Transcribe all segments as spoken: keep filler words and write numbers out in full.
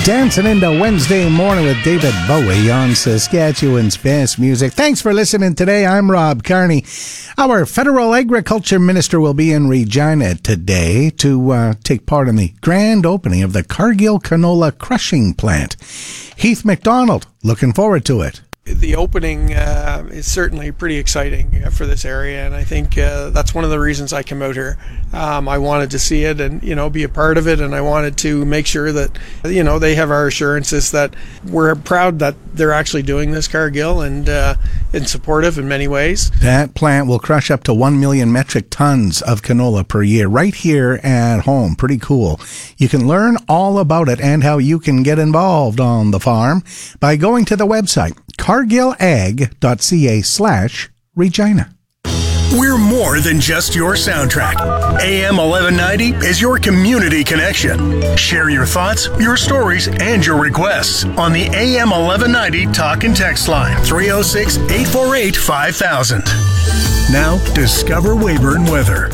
Dancing into Wednesday morning with David Bowie on Saskatchewan's Best Music. Thanks for listening today. I'm Rob Carney. Our federal agriculture minister will be in Regina today to uh, take part in the grand opening of the Cargill canola crushing plant. Heath McDonald, looking forward to it. The opening uh, is certainly pretty exciting for this area, and I think uh, that's one of the reasons I came out here. Um, I wanted to see it and, you know, be a part of it, and I wanted to make sure that, you know, they have our assurances that we're proud that they're actually doing this, Cargill, and, uh, and supportive in many ways. That plant will crush up to one million metric tons of canola per year right here at home. Pretty cool. You can learn all about it and how you can get involved on the farm by going to the website, cargillag.ca slash Regina. We're more than just your soundtrack. A M eleven ninety is your community connection. Share your thoughts, your stories, and your requests on the A M eleven ninety talk and text line three oh six, eight four eight, five thousand. Now, discover Weyburn weather.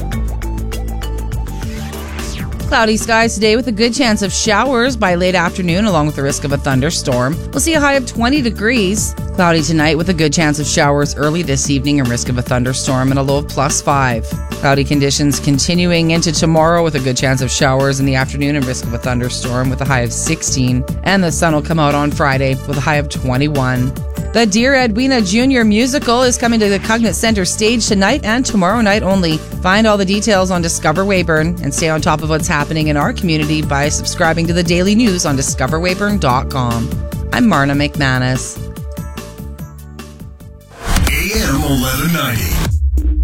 Cloudy skies today with a good chance of showers by late afternoon along with the risk of a thunderstorm. We'll see a high of twenty degrees. Cloudy tonight with a good chance of showers early this evening and risk of a thunderstorm and a low of plus five. Cloudy conditions continuing into tomorrow with a good chance of showers in the afternoon and risk of a thunderstorm with a high of sixteen. And the sun will come out on Friday with a high of twenty-one. The Dear Edwina Junior musical is coming to the Cognate Centre stage tonight and tomorrow night only. Find all the details on Discover Weyburn and stay on top of what's happening in our community by subscribing to the daily news on discover weyburn dot com. I'm Marna McManus. A M eleven ninety.